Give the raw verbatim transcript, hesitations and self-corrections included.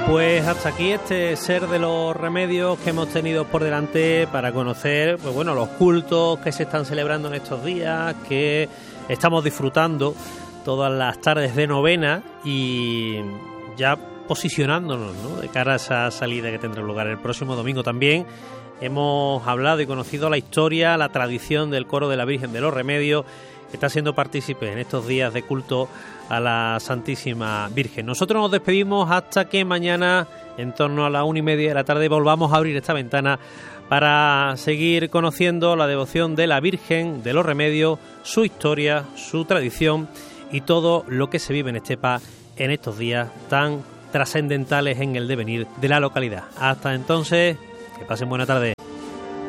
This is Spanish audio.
Pues hasta aquí este ser de los remedios que hemos tenido por delante para conocer, pues bueno, los cultos que se están celebrando en estos días, que estamos disfrutando todas las tardes de novena y ya posicionándonos, ¿no?, de cara a esa salida que tendrá lugar el próximo domingo. También hemos hablado y conocido la historia, la tradición del coro de la Virgen de los Remedios, que está siendo partícipe en estos días de culto a la Santísima Virgen. Nosotros nos despedimos hasta que mañana, en torno a la una y media de la tarde, volvamos a abrir esta ventana para seguir conociendo la devoción de la Virgen de los Remedios, su historia, su tradición y todo lo que se vive en Estepa en estos días tan trascendentales en el devenir de la localidad. Hasta entonces, que pasen buena tarde.